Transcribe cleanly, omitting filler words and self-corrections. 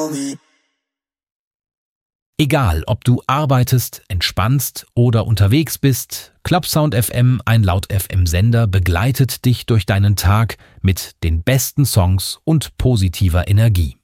Egal, ob du arbeitest, entspannst oder unterwegs bist, Clubsound FM, ein Laut-FM-Sender, begleitet dich durch deinen Tag mit den besten Songs und positiver Energie.